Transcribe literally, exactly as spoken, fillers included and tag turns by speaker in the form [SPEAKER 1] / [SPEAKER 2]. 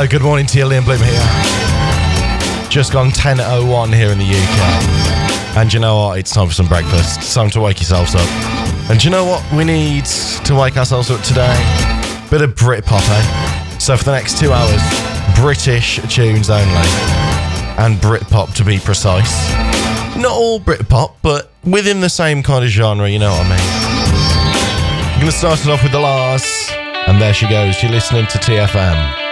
[SPEAKER 1] Hello, good morning to you, Liam Bloom here. Just gone ten oh one here in the U K. And you know what? It's time for some breakfast. It's time to wake yourselves up. And do you know what we need to wake ourselves up today? Bit of Britpop, eh? So for the next two hours, British tunes only. And Britpop to be precise. Not all Britpop, but within the same kind of genre, you know what I mean? I'm going to start it off with the Lars. And there she goes. You're listening to T F M.